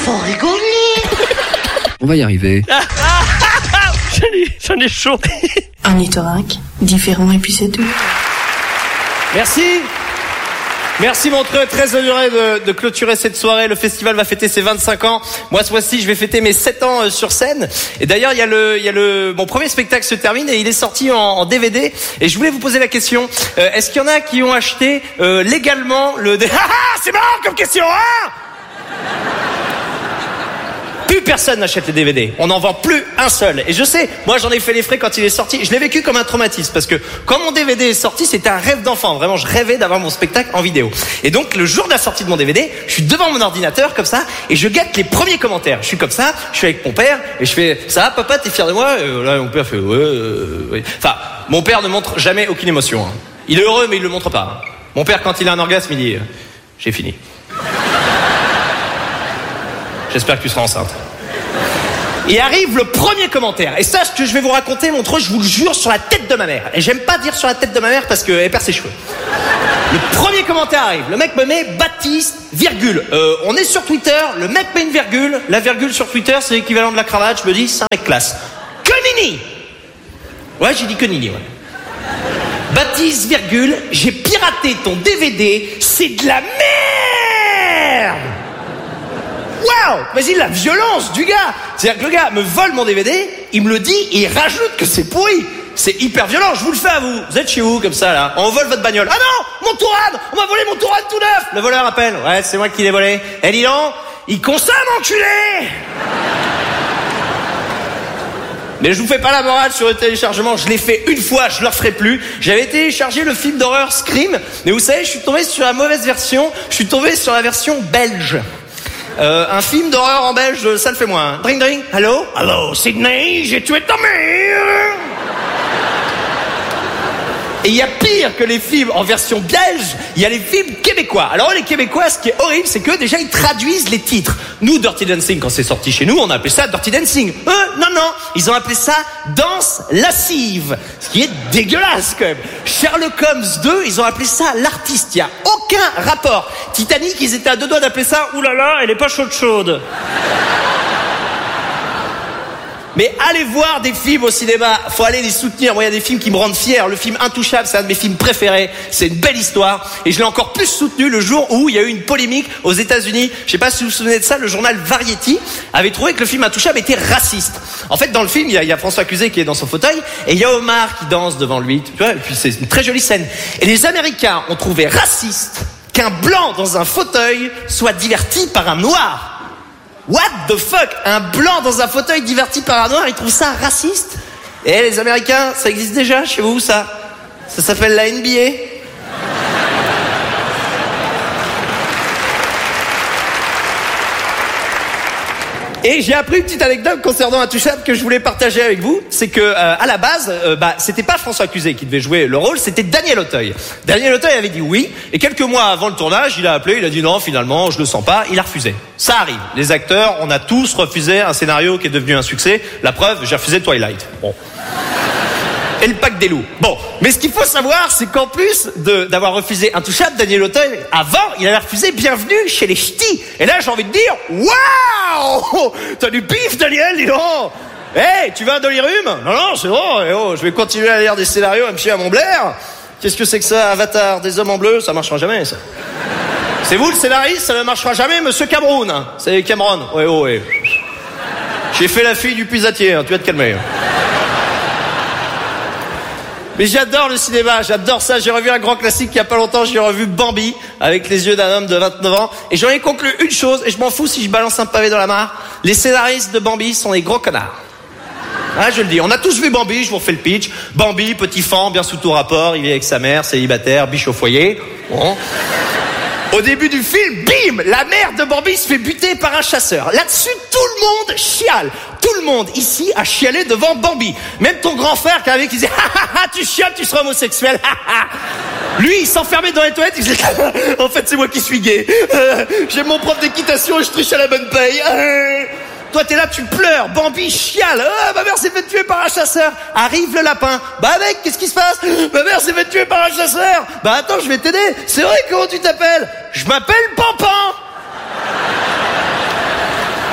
faut rigoler. On va y arriver. J'en ai chaud. Un ornithorynque, différent et puis c'est tout. Merci Montreux, très honoré de clôturer cette soirée. Le festival va fêter ses 25 ans. Moi, ce mois-ci, je vais fêter mes 7 ans sur scène. Et d'ailleurs, mon premier spectacle se termine et il est sorti en DVD. Et je voulais vous poser la question. Est-ce qu'il y en a qui ont acheté légalement le... c'est marrant comme question, hein? Plus personne n'achète les DVD. On n'en vend plus un seul. Et je sais, moi j'en ai fait les frais quand il est sorti. Je l'ai vécu comme un traumatisme parce que quand mon DVD est sorti, c'était un rêve d'enfant. Vraiment, je rêvais d'avoir mon spectacle en vidéo. Et donc le jour de la sortie de mon DVD, je suis devant mon ordinateur comme ça et je guette les premiers commentaires. Je suis comme ça, je suis avec mon père et je fais « Ça va papa, t'es fier de moi ?» Et là mon père fait « Ouais. » Enfin, mon père ne montre jamais aucune émotion. Hein. Il est heureux mais il le montre pas. Hein. Mon père, quand il a un orgasme, il dit « J'ai fini. » J'espère que tu seras enceinte. Et arrive le premier commentaire. Et ça, ce que je vais vous raconter, Montreux, je vous le jure, sur la tête de ma mère. Et j'aime pas dire sur la tête de ma mère parce qu'elle perd ses cheveux. Le premier commentaire arrive. Le mec me met Baptiste, virgule. On est sur Twitter, le mec met une virgule. La virgule sur Twitter, c'est l'équivalent de la cravate. Je me dis, c'est un mec classe. Que nini. Ouais, j'ai dit que nini, ouais. Baptiste, virgule, j'ai piraté ton DVD, c'est de la merde. Waouh! Imagine la violence du gars! C'est-à-dire que le gars me vole mon DVD, il me le dit et il rajoute que c'est pourri! C'est hyper violent, je vous le fais à vous! Vous êtes chez vous comme ça là, on vole votre bagnole. Ah non! Mon Touran! On m'a volé mon Touran tout neuf! Le voleur appelle, ouais, c'est moi qui l'ai volé. Eh dis donc, il consomme, enculé! Mais je vous fais pas la morale sur le téléchargement, je l'ai fait une fois, je le referai plus. J'avais téléchargé le film d'horreur Scream, mais vous savez, je suis tombé sur la mauvaise version, je suis tombé sur la version belge. Un film d'horreur en belge, ça le fait moins. Drink, drink. Allô? Allô, Sydney, j'ai tué ta mère. Et il y a pire que les films en version belge, il y a les films québécois. Alors les Québécois, ce qui est horrible, c'est que déjà ils traduisent les titres. Nous, Dirty Dancing, quand c'est sorti chez nous, on a appelé ça Dirty Dancing. Non, ils ont appelé ça Danse lascive, ce qui est dégueulasse quand même. Sherlock Holmes 2, ils ont appelé ça L'artiste. Il y a aucun rapport. Titanic, ils étaient à deux doigts d'appeler ça oulala, elle est pas chaude. Mais allez voir des films au cinéma, faut aller les soutenir. Moi, il y a des films qui me rendent fier. Le film Intouchable, c'est un de mes films préférés. C'est une belle histoire. Et je l'ai encore plus soutenu le jour où il y a eu une polémique aux États-Unis. Je sais pas si vous vous souvenez de ça. Le journal Variety avait trouvé que le film Intouchable était raciste. En fait, dans le film, il y a François Cluzet qui est dans son fauteuil et il y a Omar qui danse devant lui. Tu vois, et puis c'est une très jolie scène. Et les Américains ont trouvé raciste qu'un blanc dans un fauteuil soit diverti par un noir. What the fuck? Un blanc dans un fauteuil diverti par un noir, ils trouvent ça raciste? Et les Américains, ça existe déjà chez vous, ça? Ça s'appelle la NBA? Et j'ai appris une petite anecdote concernant Intouchable que je voulais partager avec vous. C'est que à la base, c'était pas François Cluzet qui devait jouer le rôle, c'était Daniel Auteuil. Daniel Auteuil avait dit oui, et quelques mois avant le tournage, il a appelé, il a dit non, finalement, je le sens pas, il a refusé. Ça arrive. Les acteurs, on a tous refusé un scénario qui est devenu un succès. La preuve, j'ai refusé Twilight. Bon. Et le Pacte des loups. Bon, mais ce qu'il faut savoir, c'est qu'en plus d'avoir refusé Intouchable, Daniel Auteuil, avant, il avait refusé Bienvenue chez les Ch'tis. Et là, j'ai envie de dire, waouh, t'as du pif, Daniel, dis donc. Hey, tu veux un Dolirum? Non, c'est bon. Je vais continuer à lire des scénarios, à me chier à mon Blair. Qu'est-ce que c'est que ça, Avatar, des hommes en bleu? Ça marchera jamais, ça. C'est vous le scénariste? Ça ne marchera jamais, monsieur Cameroun. C'est Cameron. Ouais. J'ai fait la fille du puisatier, tu vas te calmer. Mais j'adore le cinéma, j'adore ça. J'ai revu un grand classique il y a pas longtemps, j'ai revu Bambi avec les yeux d'un homme de 29 ans. Et j'en ai conclu une chose, et je m'en fous si je balance un pavé dans la mare. Les scénaristes de Bambi sont des gros connards. Ah, je le dis, on a tous vu Bambi, je vous refais le pitch. Bambi, petit fan, bien sous tout rapport, il vit avec sa mère, célibataire, biche au foyer. Bon. Au début du film, bim, la mère de Bambi se fait buter par un chasseur. Là-dessus, tout le monde chiale. Tout le monde ici a chialé devant Bambi. Même ton grand frère qui avait qui disait tu chiales, tu seras homosexuel. Lui, il s'enfermait dans les toilettes, il disait en fait, c'est moi qui suis gay. J'ai mon prof d'équitation et je triche à la bonne paye. Toi, t'es là, tu pleures. Bambi chiale. Ma mère s'est fait tuer par un chasseur. Arrive le lapin. Bah mec, qu'est-ce qui se passe? Ma mère s'est fait tuer par un chasseur. Bah attends, je vais t'aider. C'est vrai, comment tu t'appelles? Je m'appelle Pampan.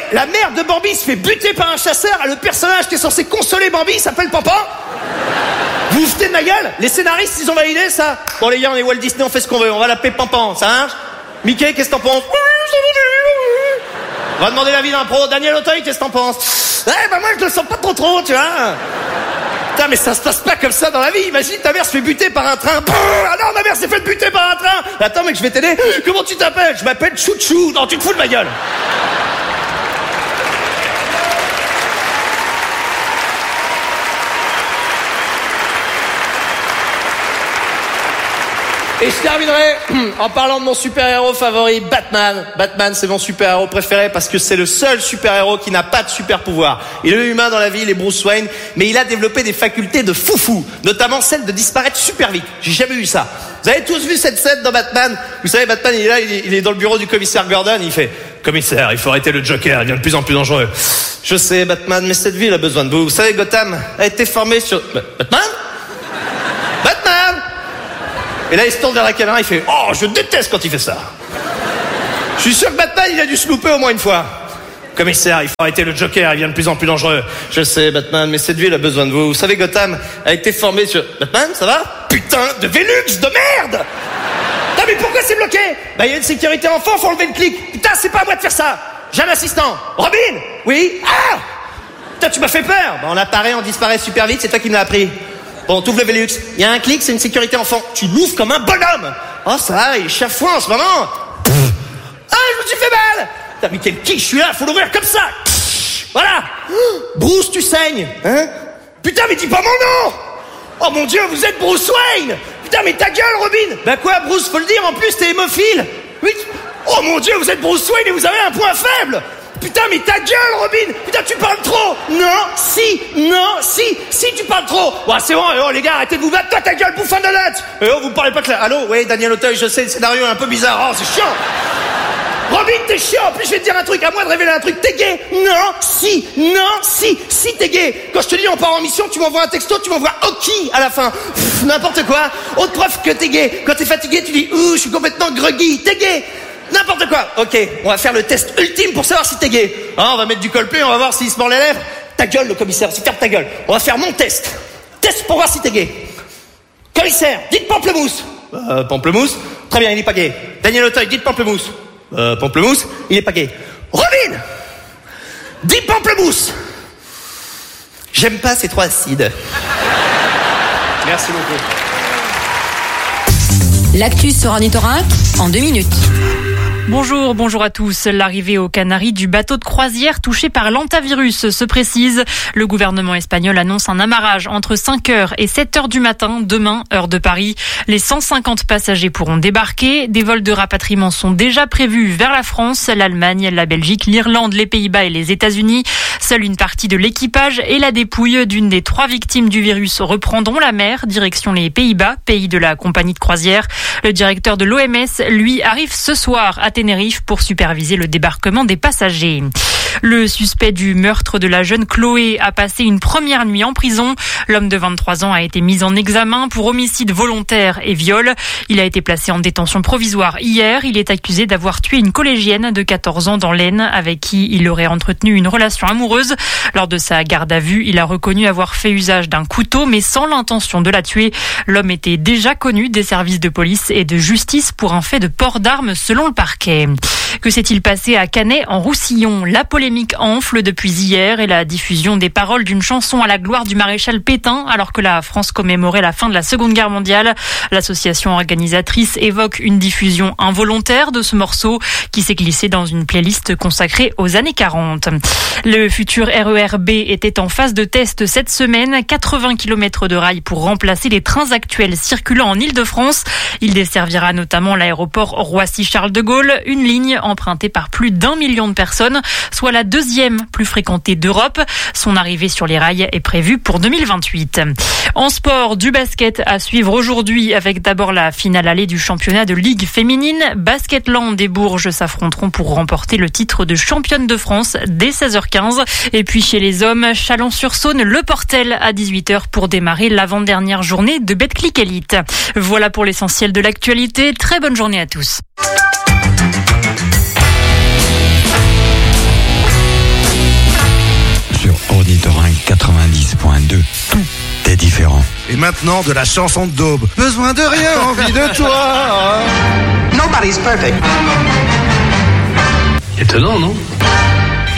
la mère de Bambi se fait buter par un chasseur et le personnage qui est censé consoler Bambi s'appelle Pampan. Vous vous foutez de ma gueule? Les scénaristes, ils ont validé ça? Bon les gars, on est Walt Disney, on fait ce qu'on veut, on va l'appeler Pampan, ça marche? Mickey, qu'est-ce que t'en penses? On va demander l'avis d'un pro. Daniel Auteuil, qu'est-ce que t'en penses? Moi je le sens pas trop, tu vois. Putain, mais ça se passe pas comme ça dans la vie. Imagine, ta mère se fait buter par un train. Ah non, ma mère s'est fait buter par un train. Attends, mec, je vais t'aider. Comment tu t'appelles? Je m'appelle Chouchou. Non, tu te fous de ma gueule. Et je terminerai en parlant de mon super-héros favori, Batman. Batman, c'est mon super-héros préféré parce que c'est le seul super-héros qui n'a pas de super-pouvoir. Il est humain dans la vie, il est Bruce Wayne, mais il a développé des facultés de foufou, notamment celle de disparaître super vite. J'ai jamais vu ça. Vous avez tous vu cette scène dans Batman? Vous savez, Batman, il est là, il est dans le bureau du commissaire Gordon, il fait « Commissaire, il faut arrêter le Joker, il devient de plus en plus dangereux. » Je sais, Batman, mais cette ville a besoin de vous. Vous savez, Gotham a été formé sur... Batman? Batman! Et là, il se tourne vers la caméra, il fait « Oh, je déteste quand il fait ça !» Je suis sûr que Batman, il a dû se louper au moins une fois. Commissaire, il faut arrêter le Joker, il devient de plus en plus dangereux. Je sais, Batman, mais cette ville a besoin de vous. Vous savez, Gotham a été formé sur... Batman, ça va? Putain de Velux de merde! Non, mais pourquoi c'est bloqué? Bah, il y a une sécurité enfant, faut enlever le clic. Putain, c'est pas à moi de faire ça. J'ai un assistant. Robin? Oui? Ah! Putain, tu m'as fait peur. Bah, on apparaît, on disparaît super vite, c'est toi qui me l'as appris. Bon, t'ouvres le Velux. Il y a un clic, c'est une sécurité enfant. Tu l'ouvres comme un bonhomme. Oh, ça va, il chafouin en ce moment. Ah, je me suis fait mal. Putain, mais quel kick, je suis là, faut l'ouvrir comme ça. Voilà. Bruce, tu saignes. Hein? Putain, mais dis pas mon nom. Oh mon Dieu, vous êtes Bruce Wayne. Putain, mais ta gueule, Robin. Bah quoi, Bruce, faut le dire, en plus, t'es hémophile. Oui. Oh mon Dieu, vous êtes Bruce Wayne et vous avez un point faible. Putain, mais ta gueule, Robin. Putain, tu parles trop. Non, si, tu parles trop. Ouais, c'est bon, oh les gars, arrêtez de vous battre. Toi, ta gueule, bouffin de nuts. Oh, vous parlez pas clair. Allô, oui, Daniel Auteuil, je sais, le scénario est un peu bizarre. Oh, c'est chiant. Robin, t'es chiant. En plus, je vais te dire un truc, à moi de révéler un truc. T'es gay? Non, si, t'es gay. Quand je te dis on part en mission, tu m'envoies un texto, tu m'envoies OK à la fin. N'importe quoi. Autre preuve que t'es gay. Quand t'es fatigué, tu dis ouh, je suis complètement groggy. T'es gay. N'importe quoi. Ok, on va faire le test ultime pour savoir si t'es gay. Ah, on va mettre du Coldplay, on va voir s'il se mord les lèvres. Ta gueule, le commissaire, ferme ta gueule. On va faire mon test. Test pour voir si t'es gay. Commissaire, dites Pamplemousse. Pamplemousse. Très bien, il est pas gay. Daniel Auteuil, dites Pamplemousse. Pamplemousse, il est pas gay. Robin, dis Pamplemousse. J'aime pas ces trois acides. Merci beaucoup. L'actu sur Ornithorynque en 2 minutes. Bonjour à tous. L'arrivée aux Canaries du bateau de croisière touché par l'hantavirus se précise. Le gouvernement espagnol annonce un amarrage entre 5h et 7h du matin, demain, heure de Paris. Les 150 passagers pourront débarquer. Des vols de rapatriement sont déjà prévus vers la France, l'Allemagne, la Belgique, l'Irlande, les Pays-Bas et les États-Unis. Seule une partie de l'équipage et la dépouille d'une des 3 victimes du virus reprendront la mer, direction les Pays-Bas, pays de la compagnie de croisière. Le directeur de l'OMS, lui, arrive ce soir à Tenerife pour superviser le débarquement des passagers. Le suspect du meurtre de la jeune Chloé a passé une première nuit en prison. L'homme de 23 ans a été mis en examen pour homicide volontaire et viol. Il a été placé en détention provisoire hier. Il est accusé d'avoir tué une collégienne de 14 ans dans l'Aisne avec qui il aurait entretenu une relation amoureuse. Lors de sa garde à vue, il a reconnu avoir fait usage d'un couteau mais sans l'intention de la tuer. L'homme était déjà connu des services de police et de justice pour un fait de port d'armes selon le parquet. Que s'est-il passé à Canet en Roussillon? La polémique enfle depuis hier et la diffusion des paroles d'une chanson à la gloire du maréchal Pétain alors que la France commémorait la fin de la Seconde Guerre mondiale. L'association organisatrice évoque une diffusion involontaire de ce morceau qui s'est glissé dans une playlist consacrée aux années 40. Le futur RER-B était en phase de test cette semaine. 80 km de rails pour remplacer les trains actuels circulant en Île-de-France. Il desservira notamment l'aéroport Roissy-Charles de Gaulle, une ligne empruntée par plus d'1 million de personnes, soit la 2e plus fréquentée d'Europe. Son arrivée sur les rails est prévue pour 2028. En sport, du basket à suivre aujourd'hui avec d'abord la finale allée du championnat de Ligue féminine. Basketland et Bourges s'affronteront pour remporter le titre de championne de France dès 16h15. Et puis chez les hommes, Chalon-sur-Saône, Le Portel à 18h pour démarrer l'avant-dernière journée de Betclic Elite. Voilà pour l'essentiel de l'actualité. Très bonne journée à tous. différent. Et maintenant, de la chanson de Daube. Besoin de rien, envie de toi. Nobody's perfect. Étonnant, non ?